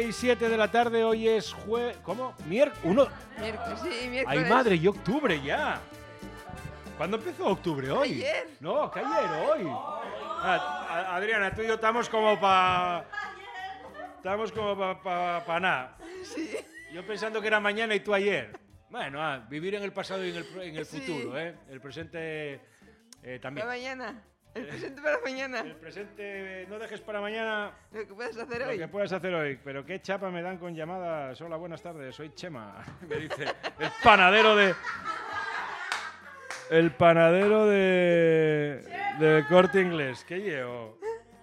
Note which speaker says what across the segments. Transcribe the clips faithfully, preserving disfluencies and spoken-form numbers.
Speaker 1: siete de la tarde, hoy es jue... ¿Cómo? ¿Mier... Uno...
Speaker 2: Miércoles, sí, miércoles.
Speaker 1: ¡Ay, madre! ¡Y octubre ya! ¿Cuándo empezó octubre? ¿Hoy?
Speaker 2: Ayer.
Speaker 1: No, que ayer, hoy. Ah, a- Adriana, tú y yo estamos como para... Estamos como para pa, pa nada.
Speaker 2: Sí.
Speaker 1: Yo pensando que era mañana y tú ayer. Bueno, ah, vivir en el pasado y en el, en el
Speaker 2: Sí.
Speaker 1: futuro, ¿eh? El presente eh, también.
Speaker 2: Para mañana. El presente para mañana.
Speaker 1: El presente, no dejes para mañana
Speaker 2: Lo que puedes hacer
Speaker 1: lo
Speaker 2: hoy.
Speaker 1: que puedas hacer hoy. Pero qué chapa me dan con llamadas. Hola, buenas tardes, soy Chema. Me dice el panadero de... El panadero de... de Corte Inglés. ¿Qué llevo?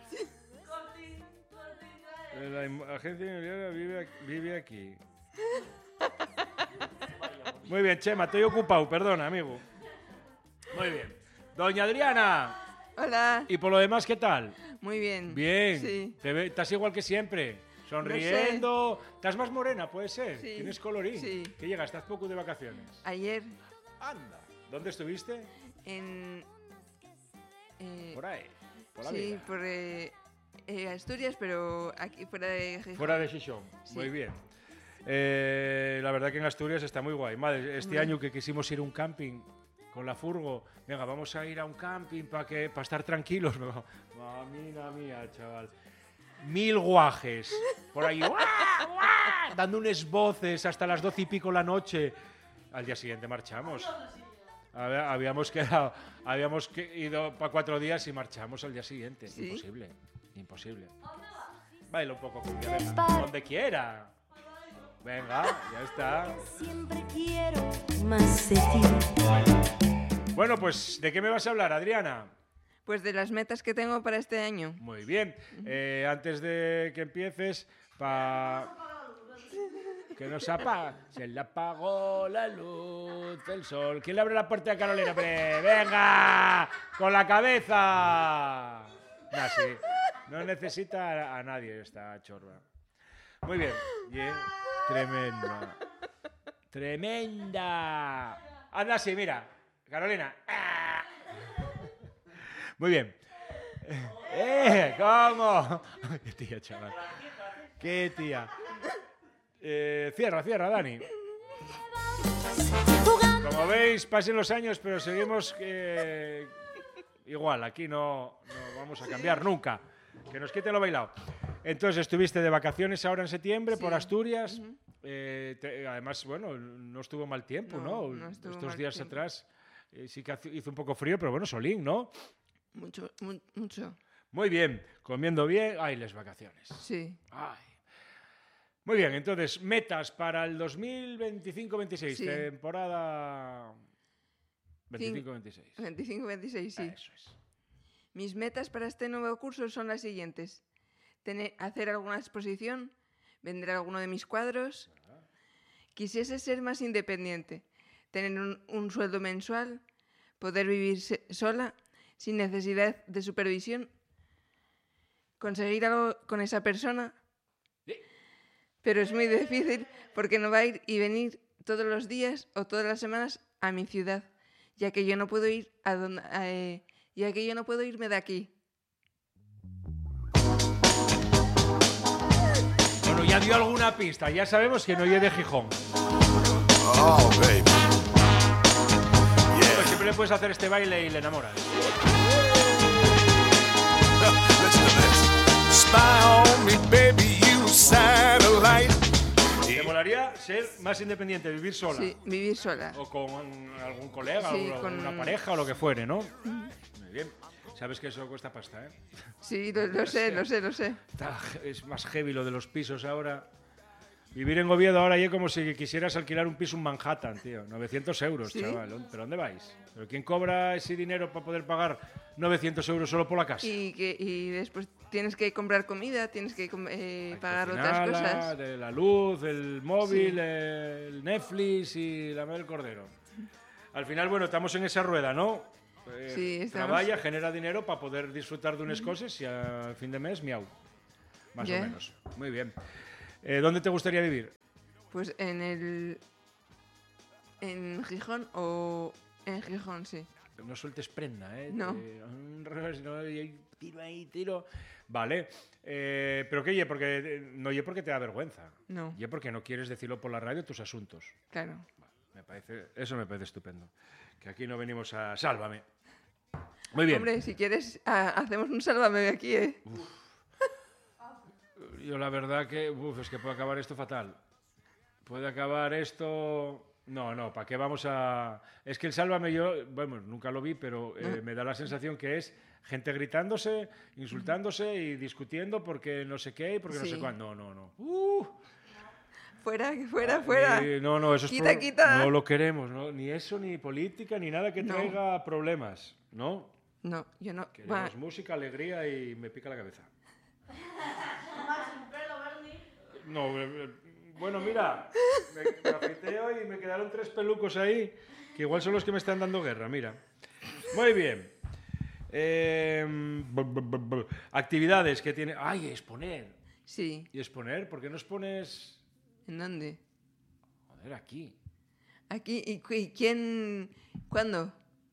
Speaker 1: La im- agencia inmobiliaria vive, ac- vive aquí. Muy bien, Chema, estoy ocupado, perdona, amigo. Muy bien. Doña Adriana,
Speaker 2: Hola.
Speaker 1: y por lo demás, ¿qué tal?
Speaker 2: Muy bien.
Speaker 1: Bien.
Speaker 2: Sí.
Speaker 1: Te ve- estás igual que siempre. Sonriendo. ¿Estás más morena, puede ser?
Speaker 2: Sí.
Speaker 1: ¿Tienes colorín?
Speaker 2: Sí.
Speaker 1: ¿Qué llega? ¿Estás poco de vacaciones?
Speaker 2: Ayer
Speaker 1: Anda. ¿Dónde estuviste?
Speaker 2: en... eh,
Speaker 1: Por ahí. Por la
Speaker 2: sí,
Speaker 1: vida.
Speaker 2: por eh, eh, Asturias, pero aquí fuera de Gijón.
Speaker 1: Fuera de Xixón.
Speaker 2: Sí.
Speaker 1: Muy bien. Eh, la verdad que en Asturias está muy guay. Madre, este
Speaker 2: Muy.
Speaker 1: año que quisimos ir a un camping con la furgo, venga, vamos a ir a un camping para que para estar tranquilos. Mamina mía, chaval. Mil guajes por ahí, ¡guau, guau! Dando unas voces hasta las doce y pico la noche. Al día siguiente marchamos. Había- Habíamos quedado, habíamos que- ido para cuatro días y marchamos al día siguiente.
Speaker 2: ¿Sí?
Speaker 1: Imposible, imposible. Baila un poco con Diadema, donde quiera. Venga, ya está.
Speaker 3: Siempre quiero más de ti.
Speaker 1: Bueno, pues, ¿de qué me vas a hablar, Adriana?
Speaker 2: Pues de las metas que tengo para este año.
Speaker 1: Muy bien. Eh, antes de que empieces, pa... que no se apaga. Se le apagó la luz del sol. ¿Quién le abre la puerta a Carolina? Hombre? ¡Venga! ¡Con la cabeza! No, sí. No necesita a, a nadie esta chorra. Muy bien. Bien. Tremenda. Tremenda. Anda, sí, mira. Carolina. ¡Ah! Muy bien. ¡Eh! ¿Cómo? ¡Qué tía, chaval! ¡Qué tía! Eh, cierra, cierra, Dani. Como veis, pasen los años, pero seguimos eh, igual. Aquí no, no vamos a cambiar nunca. Que nos quiten lo bailado. Entonces, estuviste de vacaciones ahora en septiembre
Speaker 2: Sí.
Speaker 1: por Asturias.
Speaker 2: Ujú.
Speaker 1: Eh, te- además, bueno, no estuvo mal tiempo, ¿no?
Speaker 2: No, no estuvo
Speaker 1: Estos
Speaker 2: mal
Speaker 1: días
Speaker 2: tiempo.
Speaker 1: atrás eh, sí que hace- hizo un poco frío, pero bueno, solín, ¿no?
Speaker 2: Mucho, mu- mucho.
Speaker 1: Muy bien, comiendo bien. Ay, las vacaciones.
Speaker 2: Sí.
Speaker 1: Ay. Muy bien, entonces, metas para el dos mil veinticinco veintiséis,
Speaker 2: Sí.
Speaker 1: temporada veinticinco veintiséis.
Speaker 2: veinticinco veintiséis, sí.
Speaker 1: Eso es.
Speaker 2: Mis metas para este nuevo curso son las siguientes. Tener, hacer alguna exposición, vender alguno de mis cuadros. Quisiese ser más independiente, tener un, un sueldo mensual, poder vivir se- sola, sin necesidad de supervisión, conseguir algo con esa persona,
Speaker 1: Sí.
Speaker 2: pero es muy difícil porque no va a ir y venir todos los días o todas las semanas a mi ciudad, ya que yo no puedo ir a donde, a, eh, ya que yo no puedo irme de aquí.
Speaker 1: Bueno, ya dio alguna pista, ya sabemos que no llegue de Gijón.
Speaker 4: Oh, baby.
Speaker 1: Pero
Speaker 4: Yeah.
Speaker 1: siempre le puedes hacer este baile y le enamoras.
Speaker 4: Listen to this. Spy on me, baby, you satellite.
Speaker 1: ¿Te molaría ser más independiente, vivir sola?
Speaker 2: Sí, vivir sola.
Speaker 1: O con algún colega,
Speaker 2: Sí,
Speaker 1: o
Speaker 2: con-
Speaker 1: una pareja o lo que fuere, ¿no? Muy bien. Sabes que eso cuesta pasta, ¿eh?
Speaker 2: Sí, lo, lo sé, lo sé, lo sé.
Speaker 1: Está je- es más heavy lo de los pisos ahora. Vivir en Oviedo ahora ya es como si quisieras alquilar un piso en Manhattan, tío. novecientos euros,
Speaker 2: ¿Sí?
Speaker 1: chaval. ¿Pero dónde vais? ¿Pero quién cobra ese dinero para poder pagar novecientos euros solo por la casa?
Speaker 2: Y, que, y después tienes que comprar comida, tienes que com- eh,
Speaker 1: Hay que
Speaker 2: pagar otras
Speaker 1: cocinarla,
Speaker 2: cosas.
Speaker 1: de la luz, el móvil,
Speaker 2: Sí.
Speaker 1: el Netflix y la madre del cordero. Al final, bueno, estamos en esa rueda, ¿no? Eh,
Speaker 2: Sí, estamos.
Speaker 1: Trabaja, genera dinero para poder disfrutar de unas cosas y al fin de mes, miau. Más
Speaker 2: Ya.
Speaker 1: o menos. Muy bien. Eh, ¿Dónde te gustaría vivir?
Speaker 2: Pues en el... En Gijón o... En Gijón, sí.
Speaker 1: no sueltes prenda, ¿eh?
Speaker 2: No.
Speaker 1: Te- un revés, no, y tiro ahí, tiro. Vale. Eh, pero qué, ye, porque eh, no ye porque te da vergüenza.
Speaker 2: No.
Speaker 1: Ye porque no quieres decirlo por la radio tus asuntos.
Speaker 2: Claro.
Speaker 1: Me parece, eso me parece estupendo. Que aquí no venimos a sálvame. Muy bien.
Speaker 2: Hombre, si quieres, ah, hacemos un sálvame de aquí, ¿eh?
Speaker 1: Yo la verdad que, uf, es que puede acabar esto fatal. Puede acabar esto... No, no, ¿para qué vamos a...? Es que el Sálvame yo, bueno, nunca lo vi, pero eh, me da la sensación que es gente gritándose, insultándose y discutiendo porque no sé qué y porque no
Speaker 2: Sí.
Speaker 1: sé cuándo. No, no, no. Uh,
Speaker 2: Fuera, que fuera, fuera.
Speaker 1: eh, no, no, eso es
Speaker 2: Quita,
Speaker 1: pro-
Speaker 2: quita.
Speaker 1: No lo queremos, ¿no? Ni eso, ni política, ni nada que
Speaker 2: No.
Speaker 1: traiga problemas, ¿no?
Speaker 2: No, yo no.
Speaker 1: Queremos
Speaker 2: Va,
Speaker 1: música, alegría y me pica la cabeza. No, eh, eh, bueno, mira, me, me afeité hoy y me quedaron tres pelucos ahí, que igual son los que me están dando guerra, mira. Muy bien. Eh, bu- bu- bu- bu- actividades que tiene... ¡Ay, exponer!
Speaker 2: sí.
Speaker 1: ¿Y exponer? ¿Por qué no expones...?
Speaker 2: ¿En dónde?
Speaker 1: Joder, aquí.
Speaker 2: Aquí. ¿Y, cu- y quién? ¿Cuándo?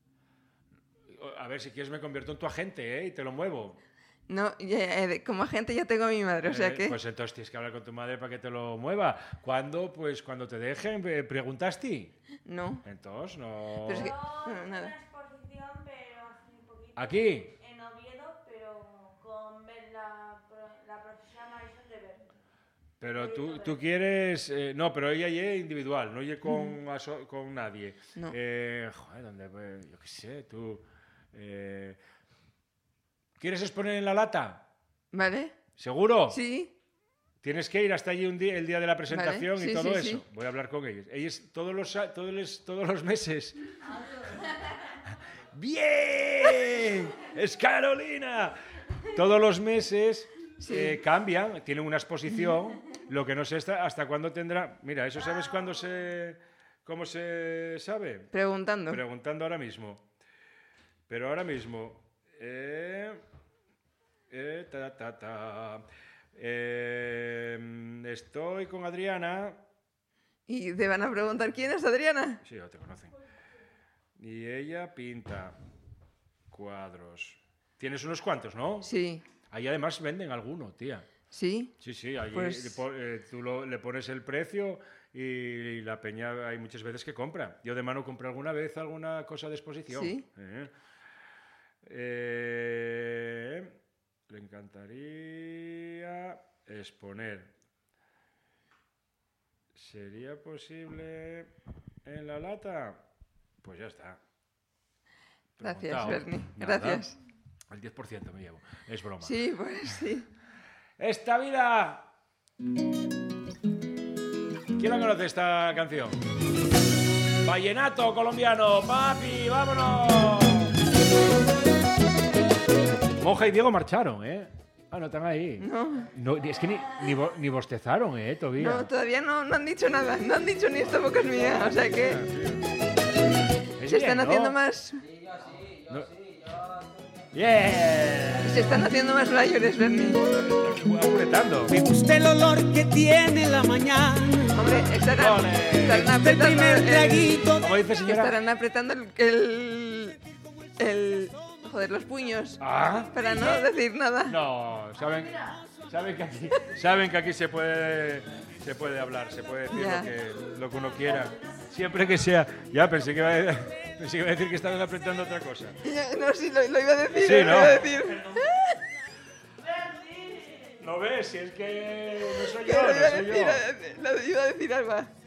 Speaker 1: A ver, si quieres me convierto en tu agente, ¿eh? Y te lo muevo.
Speaker 2: No, ya, eh, como agente ya tengo a mi madre, o sea
Speaker 1: Eh,
Speaker 2: que...
Speaker 1: Pues entonces tienes que hablar con tu madre para que te lo mueva. ¿Cuándo? Pues cuando te dejen, eh, ¿preguntaste?
Speaker 2: No.
Speaker 1: Entonces, no...
Speaker 2: Pero es que...
Speaker 5: Yo
Speaker 2: no,
Speaker 5: hice
Speaker 2: nada.
Speaker 5: una exposición, pero hace muy poquito.
Speaker 1: ¿Aquí?
Speaker 5: En Oviedo, pero con Ver- la, pro- la profesora Marisol de Verde.
Speaker 1: Pero tú, tú quieres... eh, no, pero ella es individual, no es con, aso- con nadie.
Speaker 2: No.
Speaker 1: Eh, joder, ¿dónde? Pues, yo qué sé, tú... eh, ¿Quieres exponer en La Lata?
Speaker 2: ¿Vale?
Speaker 1: ¿Seguro?
Speaker 2: Sí.
Speaker 1: Tienes que ir hasta allí un día, el día de la presentación
Speaker 2: Vale,
Speaker 1: y
Speaker 2: sí,
Speaker 1: todo
Speaker 2: sí,
Speaker 1: eso.
Speaker 2: sí.
Speaker 1: Voy a hablar con ellos. Ellos todos los, a- todos los, todos los meses... ¡Bien! ¡Es Carolina! Todos los meses eh, cambian, tienen una exposición. Lo que no sé hasta, hasta cuándo tendrá... Mira, ¿eso sabes cuándo se... cómo se sabe?
Speaker 2: Preguntando.
Speaker 1: Preguntando ahora mismo. Pero ahora mismo... eh, eh, ta, ta, ta. Eh, estoy con Adriana.
Speaker 2: Y te van a preguntar quién es Adriana.
Speaker 1: Sí, ya te conocen. Y ella pinta cuadros. Tienes unos cuantos, ¿no?
Speaker 2: Sí.
Speaker 1: Ahí además venden alguno, tía.
Speaker 2: Sí.
Speaker 1: Sí, sí, allí
Speaker 2: Pues-
Speaker 1: le po- eh, tú lo- le pones el precio y la peña hay muchas veces que compra. Yo de mano compré alguna vez alguna cosa de exposición.
Speaker 2: Sí.
Speaker 1: Eh. Eh, le encantaría exponer. ¿Sería posible en La Lata? Pues ya está.
Speaker 2: Gracias,
Speaker 1: Preguntado.
Speaker 2: Berni.
Speaker 1: Nada.
Speaker 2: Gracias.
Speaker 1: El diez por ciento me llevo. Es broma.
Speaker 2: Sí, pues sí.
Speaker 1: Esta vida. ¿Quién la conoce esta canción? Vallenato colombiano, papi, vámonos. Monja y Diego marcharon, ¿eh? Ah, no están ahí.
Speaker 2: No.
Speaker 1: No, es que ni, ni, bo- ni bostezaron, ¿eh? Todavía.
Speaker 2: No, todavía no, no han dicho nada. No han dicho ni esta boca es mía. O sea que
Speaker 1: Es
Speaker 2: se
Speaker 1: bien,
Speaker 2: están
Speaker 1: ¿no?
Speaker 2: haciendo más...
Speaker 1: No. ¡Yeah!
Speaker 2: Se están haciendo más mayores, Berni.
Speaker 1: Apretando.
Speaker 6: Me gusta el olor que tiene la mañana.
Speaker 2: Hombre, estarán,
Speaker 1: Ole.
Speaker 2: estarán
Speaker 6: El
Speaker 2: apretando
Speaker 6: primer
Speaker 2: el,
Speaker 6: traguito.
Speaker 1: ¿Cómo dice,
Speaker 2: que
Speaker 1: señora?
Speaker 2: estarán apretando el, el, el- joder, los puños
Speaker 1: Ah.
Speaker 2: para no decir nada.
Speaker 1: No, saben, saben que aquí, saben que aquí se puede, se puede hablar, se puede decir
Speaker 2: Ya.
Speaker 1: lo que, lo que uno quiera, siempre que sea. Ya pensé que iba a, pensé que iba a decir que estaban apretando otra cosa.
Speaker 2: Ya, no, sí, lo, lo iba a decir.
Speaker 1: Sí,
Speaker 2: lo
Speaker 1: ¿no?
Speaker 2: iba a decir.
Speaker 1: ¿No ves? Si es que no soy
Speaker 2: Que
Speaker 1: yo,
Speaker 2: lo iba a
Speaker 1: no soy
Speaker 2: decir,
Speaker 1: yo.
Speaker 2: lo iba a decir Alba.